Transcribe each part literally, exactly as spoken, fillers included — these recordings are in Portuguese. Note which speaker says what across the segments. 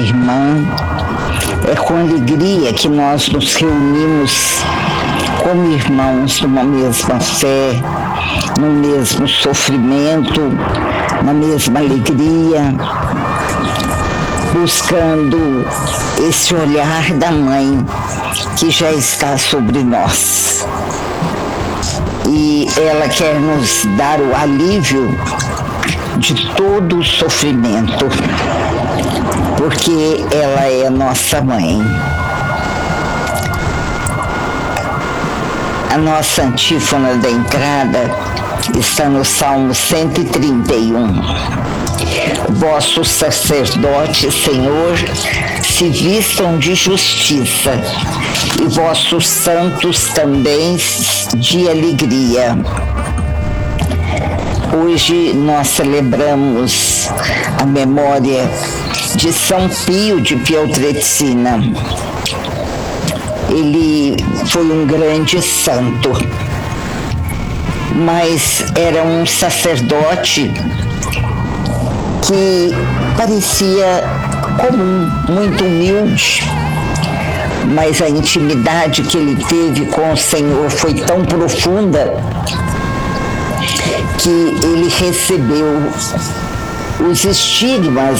Speaker 1: irmã. É com alegria que nós nos reunimos como irmãos numa mesma fé, no mesmo sofrimento, na mesma alegria, buscando esse olhar da Mãe que já está sobre nós. E ela quer nos dar o alívio de todo o sofrimento, porque ela é nossa Mãe. A nossa antífona da entrada está no Salmo cento e trinta e um. Vossos sacerdotes, Senhor, se vistam de justiça, e vossos santos também de alegria. Hoje nós celebramos a memória de São Pio de Pietrelcina. Ele foi um grande santo, mas era um sacerdote que parecia comum, muito humilde, mas a intimidade que ele teve com o Senhor foi tão profunda que ele recebeu os estigmas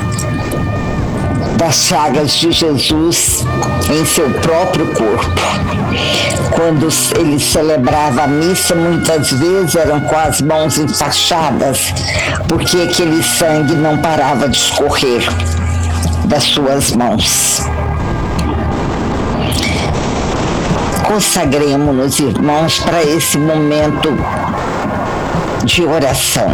Speaker 1: das chagas de Jesus em seu próprio corpo. Quando ele celebrava a missa, muitas vezes eram com as mãos enfaixadas, porque aquele sangue não parava de escorrer das suas mãos. Consagremos-nos, irmãos, para esse momento de oração.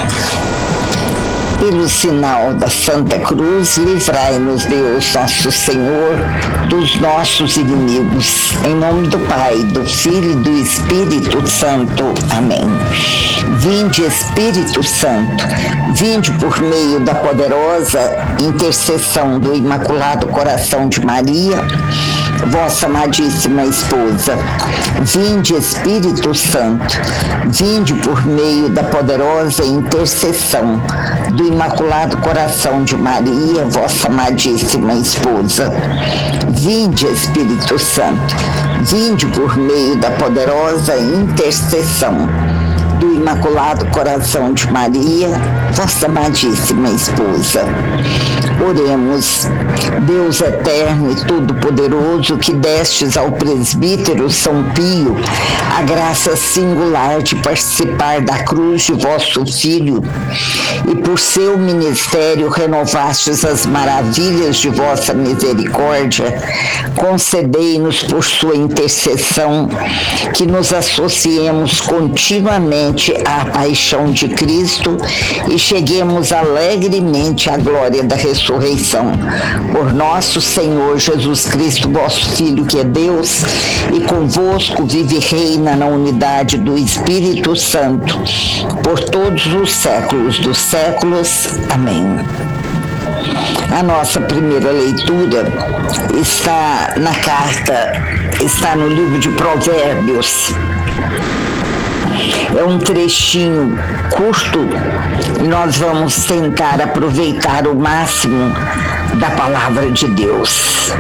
Speaker 1: Pelo sinal da Santa Cruz, livrai-nos, Deus nosso Senhor, dos nossos inimigos. Em nome do Pai, do Filho e do Espírito Santo. Amém. Vinde, Espírito Santo, vinde por meio da poderosa intercessão do Imaculado Coração de Maria, vossa amadíssima esposa. Vinde, Espírito Santo, vinde por meio da poderosa intercessão do Imaculado Coração de Maria, vossa amadíssima esposa. Vinde, Espírito Santo, vinde por meio da poderosa intercessão do Imaculado Coração de Maria, vossa amadíssima esposa. Oremos. Deus eterno e todo-poderoso, que destes ao presbítero São Pio a graça singular de participar da cruz de vosso Filho, e por seu ministério renovastes as maravilhas de vossa misericórdia, concedei-nos por sua intercessão que nos associemos continuamente à paixão de Cristo e cheguemos alegremente à glória da ressurreição. Por nosso Senhor Jesus Cristo, vosso Filho, que é Deus, e convosco vive e reina na unidade do Espírito Santo, por todos os séculos dos séculos. Amém. A nossa primeira leitura está na carta, está no livro de Provérbios. É um trechinho curto e nós vamos tentar aproveitar o máximo da palavra de Deus.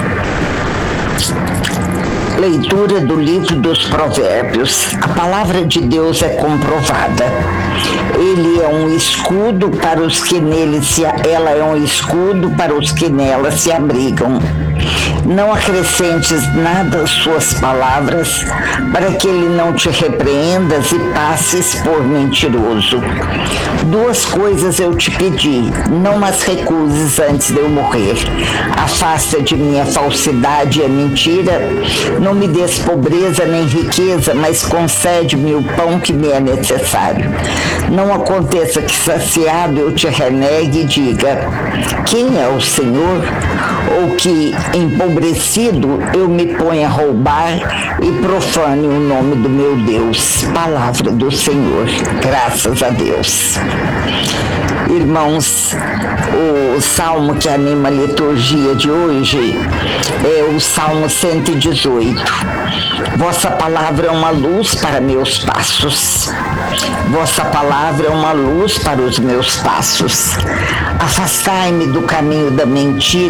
Speaker 1: Leitura do livro dos Provérbios. A palavra de Deus é comprovada. Ele é um escudo para os que nele se, ela é um escudo para os que nela se abrigam. Não acrescentes nada às suas palavras, para que ele não te repreendas e passes por mentiroso. Duas coisas eu te pedi, não as recuses antes de eu morrer. Afasta de mim a falsidade e a mentira, não me des pobreza nem riqueza, mas concede-me o pão que me é necessário. Não aconteça que saciado eu te renegue e diga: quem é o Senhor? Ou que empobrecido eu me ponha a roubar e profane o nome do meu Deus. Palavra do Senhor. Graças a Deus. Irmãos, o salmo que anima a liturgia de hoje é o Salmo cento e dezoito. Vossa palavra é uma luz para meus passos. Vossa palavra é uma luz para os meus passos. Afastai-me do caminho da mentira